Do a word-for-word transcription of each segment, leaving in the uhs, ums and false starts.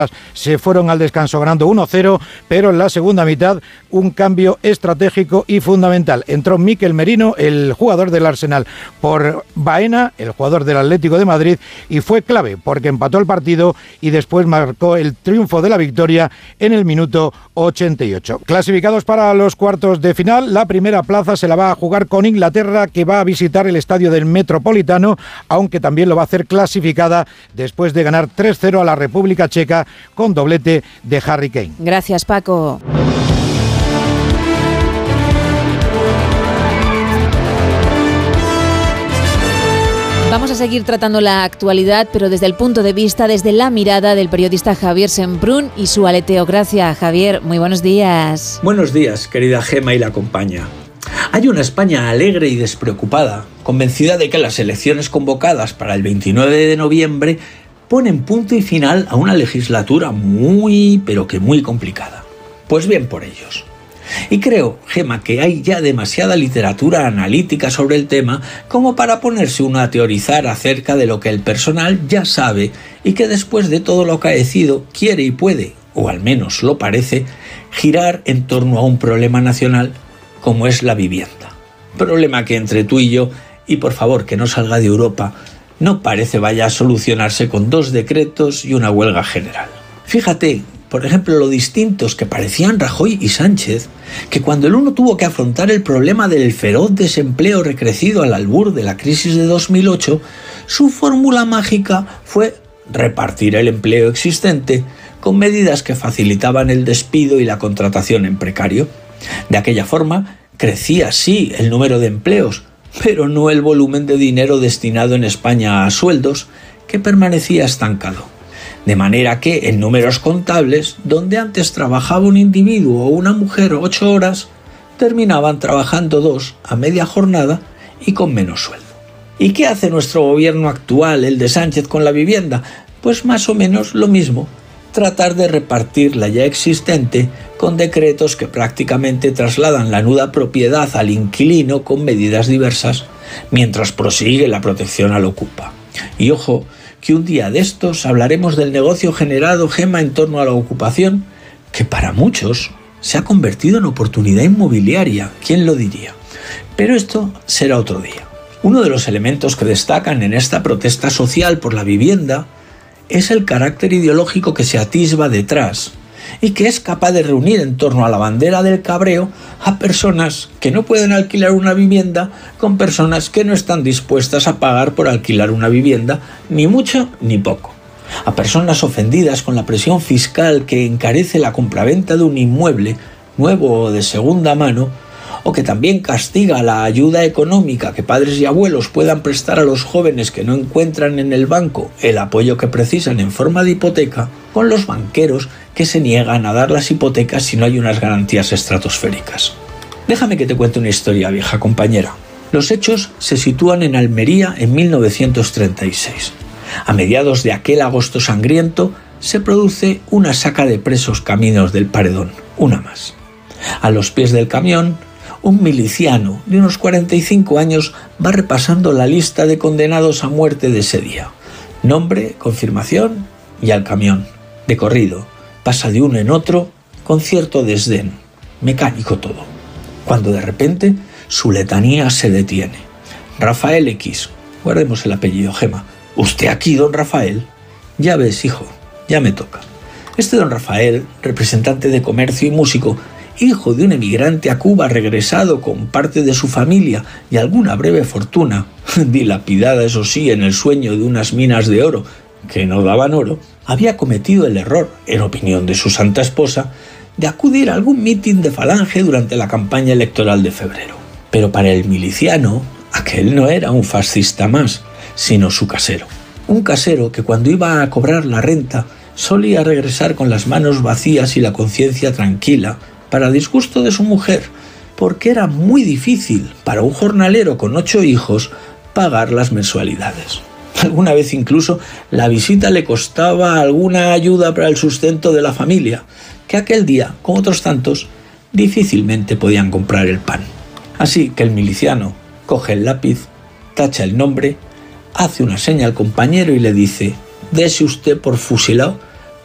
se fueron al descanso ganando uno cero, pero en la segunda mitad un cambio estratégico y fundamental. Entró Mikel Merino, el jugador del Arsenal, por Baena, el jugador del Atlético de Madrid, y fue clave porque empató el partido y después marcó el triunfo de la victoria en el minuto ochenta y ocho. Clasificados para los cuartos de final, la primera plaza se la va a jugar con Inglaterra, que va a visitar el estadio del Metropolitano, aunque también lo va a hacer clasificada después de ganar tres cero a la República Checa con doblete de Harry Kane. Gracias, Paco. Vamos a seguir tratando la actualidad, pero desde el punto de vista, desde la mirada del periodista Javier Semprún y su aleteo. Gracias, Javier. Muy buenos días. Buenos días, querida Gema y la compañía. Hay una España alegre y despreocupada, convencida de que las elecciones convocadas para el veintinueve de noviembre ponen punto y final a una legislatura muy, pero que muy complicada. Pues bien por ellos. Y creo, Gema, que hay ya demasiada literatura analítica sobre el tema como para ponerse uno a teorizar acerca de lo que el personal ya sabe y que después de todo lo acaecido quiere y puede, o al menos lo parece, girar en torno a un problema nacional como es la vivienda. Problema que entre tú y yo, y por favor que no salga de Europa, no parece vaya a solucionarse con dos decretos y una huelga general. Fíjate, por ejemplo, lo distintos que parecían Rajoy y Sánchez, que cuando el uno tuvo que afrontar el problema del feroz desempleo recrecido al albur de la crisis de dos mil ocho, su fórmula mágica fue repartir el empleo existente con medidas que facilitaban el despido y la contratación en precario. De aquella forma, crecía sí el número de empleos, pero no el volumen de dinero destinado en España a sueldos, que permanecía estancado. De manera que, en números contables, donde antes trabajaba un individuo o una mujer ocho horas, terminaban trabajando dos a media jornada y con menos sueldo. ¿Y qué hace nuestro gobierno actual, el de Sánchez, con la vivienda? Pues más o menos lo mismo. Tratar de repartir la ya existente con decretos que prácticamente trasladan la nuda propiedad al inquilino con medidas diversas, mientras prosigue la protección al ocupa. Y ojo, que un día de estos hablaremos del negocio generado, Gema, en torno a la ocupación, que para muchos se ha convertido en oportunidad inmobiliaria, ¿quién lo diría? Pero esto será otro día. Uno de los elementos que destacan en esta protesta social por la vivienda es el carácter ideológico que se atisba detrás y que es capaz de reunir en torno a la bandera del cabreo a personas que no pueden alquilar una vivienda con personas que no están dispuestas a pagar por alquilar una vivienda, ni mucho ni poco. A personas ofendidas con la presión fiscal que encarece la compraventa de un inmueble, nuevo o de segunda mano, o que también castiga la ayuda económica que padres y abuelos puedan prestar a los jóvenes que no encuentran en el banco el apoyo que precisan en forma de hipoteca, con los banqueros que se niegan a dar las hipotecas si no hay unas garantías estratosféricas. Déjame que te cuente una historia, vieja compañera. Los hechos se sitúan en Almería en mil novecientos treinta y seis. A mediados de aquel agosto sangriento se produce una saca de presos caminos del Paredón, una más. A los pies del camión, un miliciano de unos cuarenta y cinco años va repasando la lista de condenados a muerte de ese día. Nombre, confirmación y al camión. De corrido, pasa de uno en otro con cierto desdén, mecánico todo. Cuando de repente su letanía se detiene. Rafael X, guardemos el apellido, Gema. ¿Usted aquí, don Rafael? Ya ves, hijo, ya me toca. Este don Rafael, representante de comercio y músico, hijo de un emigrante a Cuba regresado con parte de su familia y alguna breve fortuna, dilapidada eso sí en el sueño de unas minas de oro que no daban oro, había cometido el error, en opinión de su santa esposa, de acudir a algún mitin de Falange durante la campaña electoral de febrero. Pero para el miliciano, aquel no era un fascista más, sino su casero. Un casero que cuando iba a cobrar la renta solía regresar con las manos vacías y la conciencia tranquila, para disgusto de su mujer, porque era muy difícil para un jornalero con ocho hijos pagar las mensualidades. Alguna vez incluso la visita le costaba alguna ayuda para el sustento de la familia, que aquel día, con otros tantos, difícilmente podían comprar el pan. Así que el miliciano coge el lápiz, tacha el nombre, hace una seña al compañero y le dice: «Dese usted por fusilado,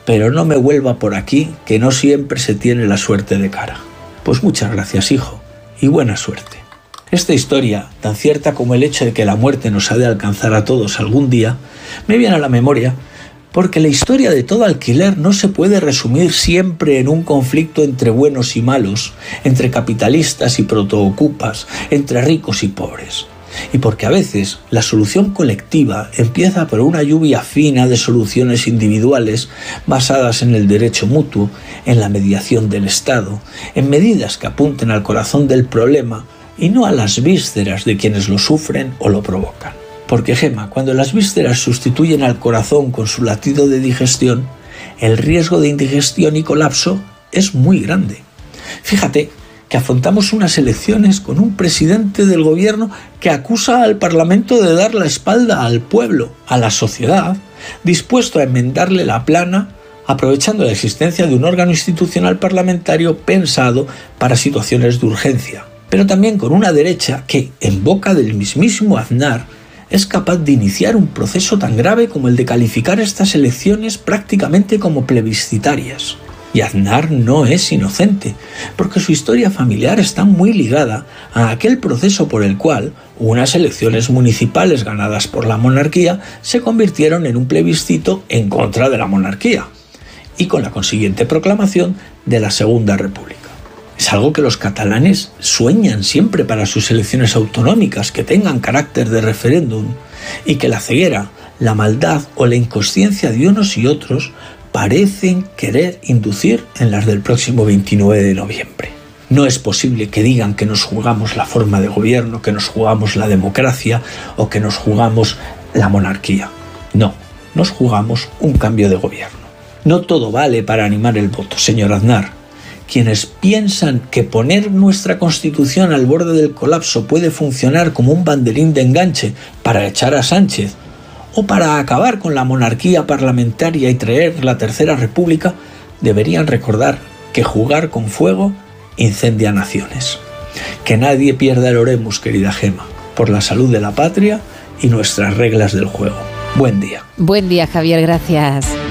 pero no me vuelva por aquí, que no siempre se tiene la suerte de cara. Pues muchas gracias, hijo, y buena suerte. Esta historia, tan cierta como el hecho de que la muerte nos ha de alcanzar a todos algún día, me viene a la memoria porque la historia de todo alquiler no se puede resumir siempre en un conflicto entre buenos y malos, entre capitalistas y protoocupas, entre ricos y pobres. Y porque a veces la solución colectiva empieza por una lluvia fina de soluciones individuales basadas en el derecho mutuo, en la mediación del Estado, en medidas que apunten al corazón del problema y no a las vísceras de quienes lo sufren o lo provocan. Porque, Gema, cuando las vísceras sustituyen al corazón con su latido de digestión, el riesgo de indigestión y colapso es muy grande. Fíjate que afrontamos unas elecciones con un presidente del gobierno que acusa al Parlamento de dar la espalda al pueblo, a la sociedad, dispuesto a enmendarle la plana, aprovechando la existencia de un órgano institucional parlamentario pensado para situaciones de urgencia. Pero también con una derecha que, en boca del mismísimo Aznar, es capaz de iniciar un proceso tan grave como el de calificar estas elecciones prácticamente como plebiscitarias. Y Aznar no es inocente, porque su historia familiar está muy ligada a aquel proceso por el cual unas elecciones municipales ganadas por la monarquía se convirtieron en un plebiscito en contra de la monarquía, y con la consiguiente proclamación de la Segunda República. Es algo que los catalanes sueñan siempre para sus elecciones autonómicas, que tengan carácter de referéndum, y que la ceguera, la maldad o la inconsciencia de unos y otros parecen querer inducir en las del próximo veintinueve de noviembre. No es posible que digan que nos jugamos la forma de gobierno, que nos jugamos la democracia o que nos jugamos la monarquía. No, nos jugamos un cambio de gobierno. No todo vale para animar el voto, señor Aznar. Quienes piensan que poner nuestra Constitución al borde del colapso puede funcionar como un banderín de enganche para echar a Sánchez o para acabar con la monarquía parlamentaria y traer la Tercera República, deberían recordar que jugar con fuego incendia naciones. Que nadie pierda el oremus, querida Gema, por la salud de la patria y nuestras reglas del juego. Buen día. Buen día, Javier, gracias.